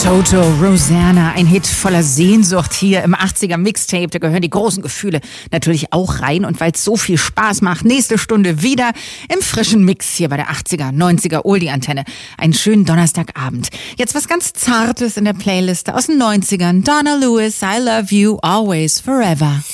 Toto, Rosanna, ein Hit voller Sehnsucht hier im 80er Mixtape. Da gehören die großen Gefühle natürlich auch rein. Und weil es so viel Spaß macht, nächste Stunde wieder im frischen Mix hier bei der 80er, 90er Oldie-Antenne. Einen schönen Donnerstagabend. Jetzt was ganz Zartes in der Playliste aus den 90ern. Donna Lewis, I Love You, Always, Forever.